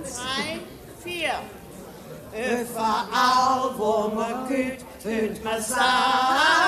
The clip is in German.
3, 4. Überall, wo man geht, hört man sagen.